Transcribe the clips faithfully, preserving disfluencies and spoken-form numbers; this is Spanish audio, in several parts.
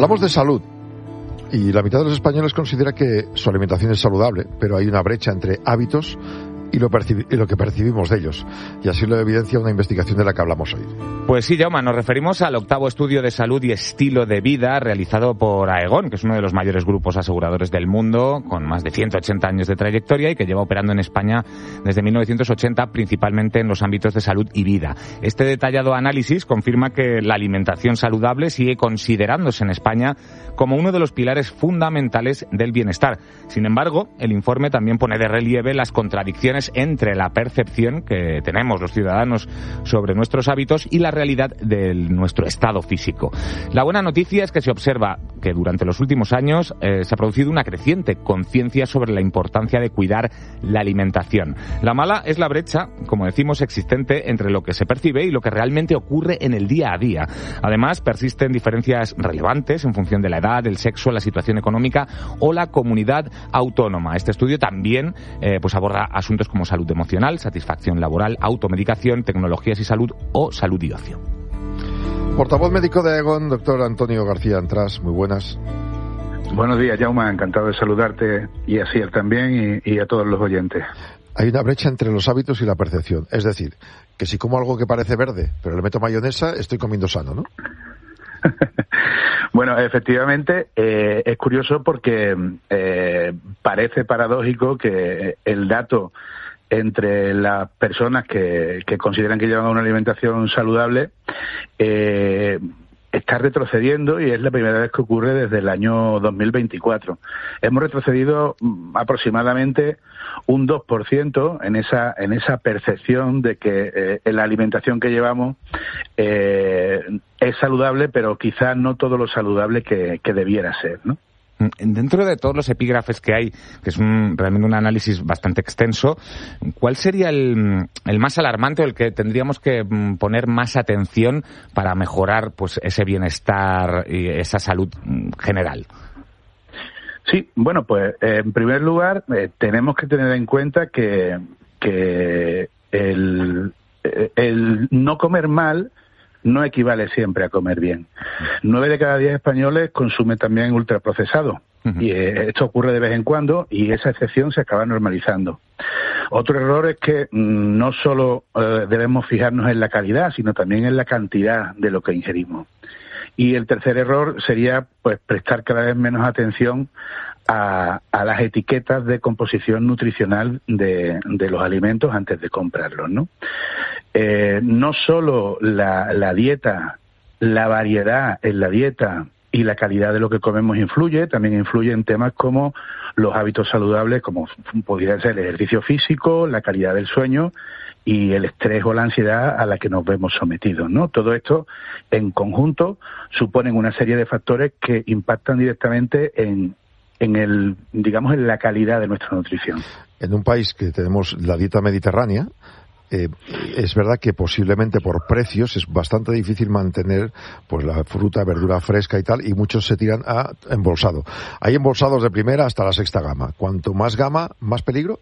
Hablamos de salud y la mitad de los españoles considera que su alimentación es saludable, pero hay una brecha entre hábitos y lo, percibi- y lo que percibimos de ellos. Y así lo evidencia una investigación de la que hablamos hoy. Pues sí, Jaume, nos referimos al octavo estudio de salud y estilo de vida realizado por Aegon, que es uno de los mayores grupos aseguradores del mundo, con más de ciento ochenta años de trayectoria y que lleva operando en España desde mil novecientos ochenta, principalmente en los ámbitos de salud y vida. Este detallado análisis confirma que la alimentación saludable sigue considerándose en España como uno de los pilares fundamentales del bienestar. Sin embargo, el informe también pone de relieve las contradicciones entre la percepción que tenemos los ciudadanos sobre nuestros hábitos y la realidad de nuestro estado físico. La buena noticia es que se observa que durante los últimos años eh, se ha producido una creciente conciencia sobre la importancia de cuidar la alimentación. La mala es la brecha, como decimos, existente entre lo que se percibe y lo que realmente ocurre en el día a día. Además, persisten diferencias relevantes en función de la edad, el sexo, la situación económica o la comunidad autónoma. Este estudio también eh, pues aborda asuntos como salud emocional, satisfacción laboral, automedicación, tecnologías y salud o salud y ocio. Portavoz médico de Aegon, doctor Antonio García Antras, muy buenas. Buenos días, Jaume, encantado de saludarte y a Sier también y, y a todos los oyentes. Hay una brecha entre los hábitos y la percepción, es decir, que si como algo que parece verde, pero le meto mayonesa, estoy comiendo sano, ¿no? Bueno, efectivamente, eh, es curioso porque eh, parece paradójico que el dato entre las personas que, que consideran que llevan una alimentación saludable eh, está retrocediendo y es la primera vez que ocurre desde el año dos mil veinticuatro. Hemos retrocedido aproximadamente un dos por ciento en esa en esa percepción de que eh, en la alimentación que llevamos eh, es saludable, pero quizás no todo lo saludable que, que debiera ser, ¿no? Dentro de todos los epígrafes que hay, que es un, realmente un análisis bastante extenso, ¿cuál sería el, el más alarmante o el que tendríamos que poner más atención para mejorar pues ese bienestar y esa salud general? Sí, bueno, pues eh, en primer lugar eh, tenemos que tener en cuenta que, que el, el no comer mal no equivale siempre a comer bien. Nueve de cada diez españoles consumen también ultraprocesado. Uh-huh. Y eh, esto ocurre de vez en cuando y esa excepción se acaba normalizando. Otro error es que mmm, no solo eh, debemos fijarnos en la calidad, sino también en la cantidad de lo que ingerimos. Y el tercer error sería pues prestar cada vez menos atención a, a las etiquetas de composición nutricional de, de los alimentos antes de comprarlos, ¿no? Eh, no solo la, la dieta, la variedad en la dieta y la calidad de lo que comemos influye, también influye en temas como los hábitos saludables, como podría ser el ejercicio físico, la calidad del sueño y el estrés o la ansiedad a la que nos vemos sometidos, ¿no? Todo esto en conjunto suponen una serie de factores que impactan directamente en en el, digamos, en la calidad de nuestra nutrición. En un país que tenemos la dieta mediterránea, eh, es verdad que posiblemente por precios es bastante difícil mantener pues la fruta, verdura fresca y tal, y muchos se tiran a embolsado. Hay embolsados de primera hasta la sexta gama. Cuanto más gama, más peligro.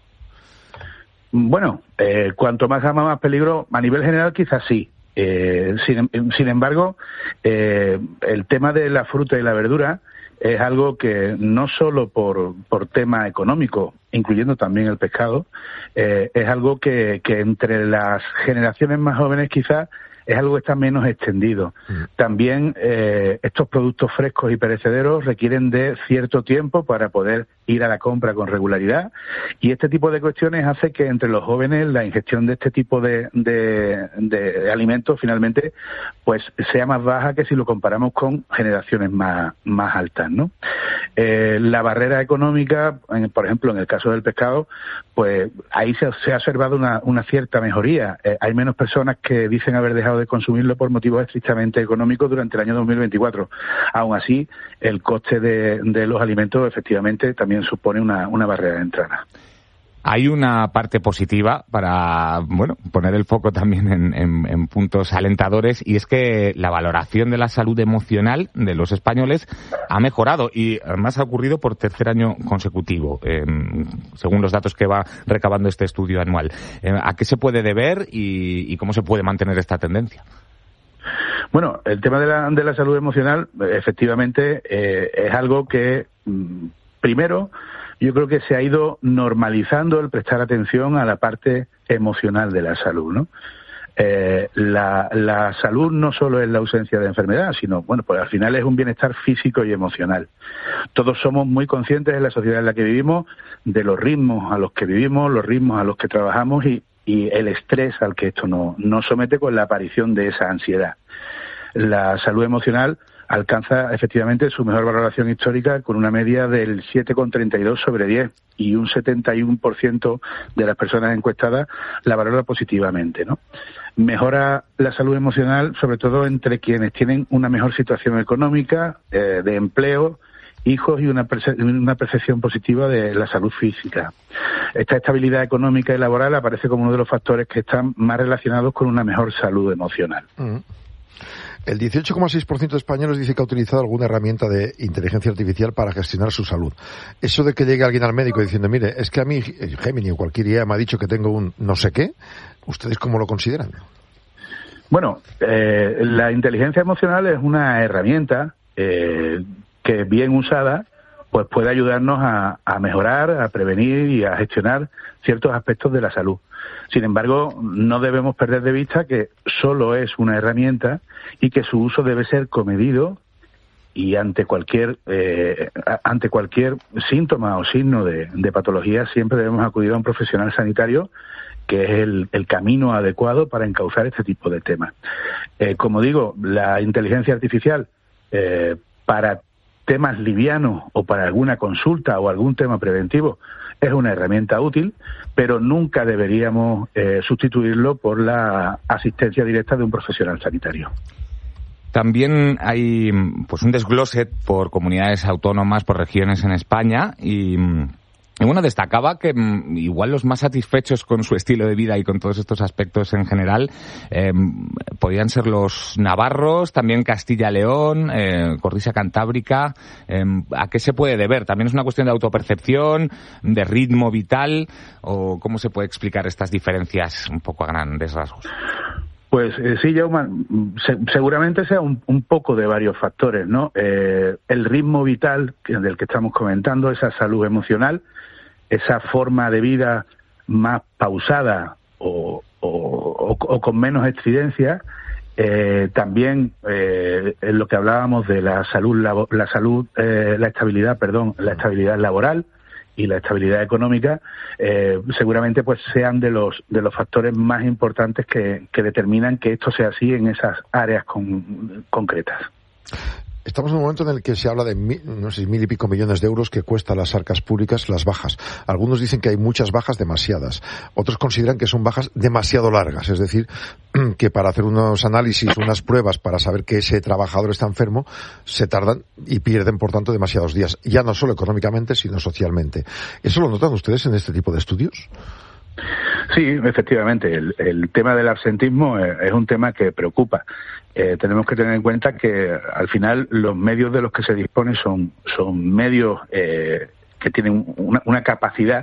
Bueno, eh, cuanto más gama, más peligro. A nivel general, quizás sí. Eh, sin, sin embargo, eh, el tema de la fruta y la verdura es algo que no solo por, por tema económico, incluyendo también el pescado, eh, es algo que, que entre las generaciones más jóvenes quizás es algo que está menos extendido. Mm. También eh, estos productos frescos y perecederos requieren de cierto tiempo para poder ir a la compra con regularidad y este tipo de cuestiones hace que entre los jóvenes la ingestión de este tipo de, de, de alimentos finalmente pues sea más baja que si lo comparamos con generaciones más, más altas, ¿no? Eh, la barrera económica, en, por ejemplo, en el caso del pescado, pues ahí se, se ha observado una, una cierta mejoría. Eh, hay menos personas que dicen haber dejado de consumirlo por motivos estrictamente económicos durante el año dos mil veinticuatro. Aún así, el coste de, de los alimentos efectivamente también supone una, una barrera de entrada. Hay una parte positiva para, bueno, poner el foco también en, en, en puntos alentadores, y es que la valoración de la salud emocional de los españoles ha mejorado y además ha ocurrido por tercer año consecutivo, eh, según los datos que va recabando este estudio anual. Eh, ¿A qué se puede deber y, y cómo se puede mantener esta tendencia? Bueno, el tema de la, de la salud emocional, efectivamente, eh, es algo que, primero, yo creo que se ha ido normalizando el prestar atención a la parte emocional de la salud, ¿no? Eh, la, la salud no solo es la ausencia de enfermedad, sino, bueno, pues al final es un bienestar físico y emocional. Todos somos muy conscientes en la sociedad en la que vivimos de los ritmos a los que vivimos, los ritmos a los que trabajamos y, y el estrés al que esto nos, nos somete con la aparición de esa ansiedad. La salud emocional alcanza efectivamente su mejor valoración histórica con una media del siete coma treinta y dos sobre diez y un setenta y uno por ciento de las personas encuestadas la valora positivamente, ¿no? Mejora la salud emocional sobre todo entre quienes tienen una mejor situación económica, eh, de empleo, hijos y una, perce- una percepción positiva de la salud física. Esta estabilidad económica y laboral aparece como uno de los factores que están más relacionados con una mejor salud emocional. Mm. El dieciocho coma seis por ciento de españoles dice que ha utilizado alguna herramienta de inteligencia artificial para gestionar su salud. Eso de que llegue alguien al médico diciendo, mire, es que a mí Gemini o cualquier I A me ha dicho que tengo un no sé qué, ¿ustedes cómo lo consideran? Bueno, eh, la inteligencia emocional es una herramienta eh, que bien usada pues puede ayudarnos a, a mejorar, a prevenir y a gestionar ciertos aspectos de la salud. Sin embargo, no debemos perder de vista que solo es una herramienta y que su uso debe ser comedido y ante cualquier eh, ante cualquier síntoma o signo de, de patología siempre debemos acudir a un profesional sanitario, que es el, el camino adecuado para encauzar este tipo de temas. Eh, como digo, la inteligencia artificial eh, para temas livianos o para alguna consulta o algún tema preventivo es una herramienta útil, pero nunca deberíamos eh, sustituirlo por la asistencia directa de un profesional sanitario. También hay pues un desglose por comunidades autónomas, por regiones en España y... Y bueno, destacaba que mmm, igual los más satisfechos con su estilo de vida y con todos estos aspectos en general eh, podían ser los navarros, también Castilla-León, eh, Cornisa Cantábrica. Eh, ¿A qué se puede deber? ¿También es una cuestión de autopercepción, de ritmo vital? ¿O cómo se puede explicar estas diferencias un poco a grandes rasgos? Pues eh, sí, Jaume, se, seguramente sea un, un poco de varios factores, ¿no? Eh, el ritmo vital que, del que estamos comentando, esa salud emocional, esa forma de vida más pausada o, o, o, o con menos estridencia, eh, también eh, en lo que hablábamos de la salud, labo, la salud, eh, la estabilidad, perdón, la estabilidad laboral y la estabilidad económica, eh, seguramente pues sean de los de los factores más importantes que, que determinan que esto sea así en esas áreas con, concretas. Estamos en un momento en el que se habla de mil, no sé, mil y pico millones de euros que cuesta a las arcas públicas las bajas. Algunos dicen que hay muchas bajas demasiadas. Otros consideran que son bajas demasiado largas. Es decir, que para hacer unos análisis, unas pruebas para saber que ese trabajador está enfermo, se tardan y pierden, por tanto, demasiados días. Ya no solo económicamente, sino socialmente. ¿Eso lo notan ustedes en este tipo de estudios? Sí, efectivamente. El, el tema del absentismo es, es un tema que preocupa. Eh, tenemos que tener en cuenta que al final los medios de los que se dispone son, son medios eh, que tienen una, una capacidad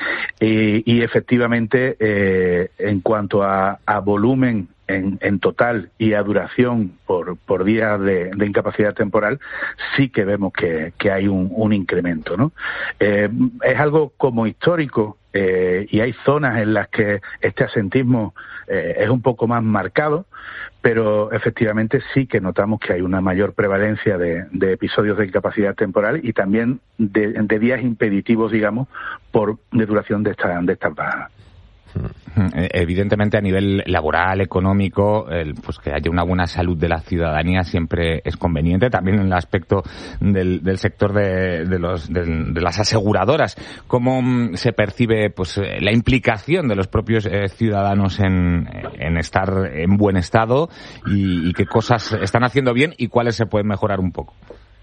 eh, y efectivamente eh, en cuanto a, a volumen en, en total y a duración por, por días de, de incapacidad temporal, sí que vemos que, que hay un, un incremento, ¿no? Eh, es algo como histórico. Eh, y hay zonas en las que este asentismo eh, es un poco más marcado, pero efectivamente sí que notamos que hay una mayor prevalencia de, de episodios de incapacidad temporal y también de, de días impeditivos, digamos, por de duración de, esta, de estas bajas. Evidentemente a nivel laboral, económico, el, pues que haya una buena salud de la ciudadanía siempre es conveniente. También en el aspecto del, del sector de, de, los, de, de las aseguradoras, cómo se percibe pues la implicación de los propios eh, ciudadanos en, en estar en buen estado y, y qué cosas están haciendo bien y cuáles se pueden mejorar un poco.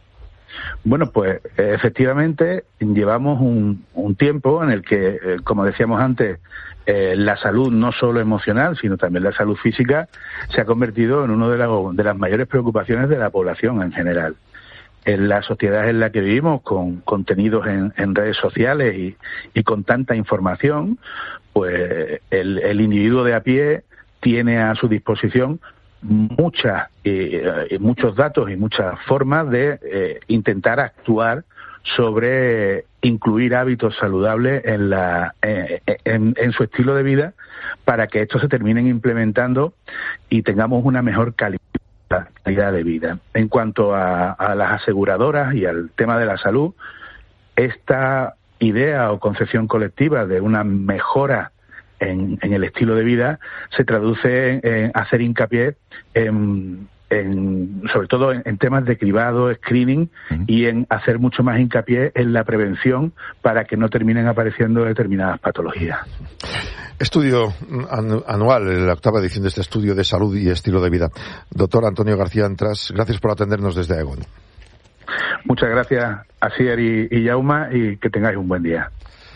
Bueno, pues efectivamente llevamos un, un tiempo en el que, eh, como decíamos antes, eh, la salud no solo emocional, sino también la salud física se ha convertido en una de, la, de las mayores preocupaciones de la población en general. En la sociedad en la que vivimos, con contenidos en, en redes sociales y, y con tanta información, pues el, el individuo de a pie tiene a su disposición muchas, eh, muchos datos y muchas formas de eh, intentar actuar sobre incluir hábitos saludables en, la, eh, en, en su estilo de vida para que estos se terminen implementando y tengamos una mejor calidad, calidad de vida. En cuanto a, a las aseguradoras y al tema de la salud, esta idea o concepción colectiva de una mejora en, en el estilo de vida se traduce en, en hacer hincapié en, en sobre todo en, en temas de cribado, screening, uh-huh. y en hacer mucho más hincapié en la prevención para que no terminen apareciendo determinadas patologías. Estudio anual, la octava edición de este estudio de salud y estilo de vida. Doctor Antonio García Antras, gracias por atendernos desde Aegon. Muchas gracias, Asier y, y Yauma, y que tengáis un buen día.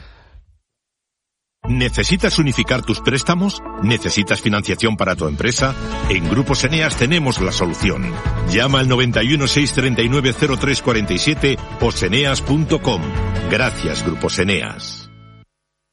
¿Necesitas unificar tus préstamos? ¿Necesitas financiación para tu empresa? En Grupos Eneas tenemos la solución. Llama al noventa y uno, seiscientos treinta y nueve, cero tres cuarenta y siete o seneas punto com. Gracias, Grupos Eneas.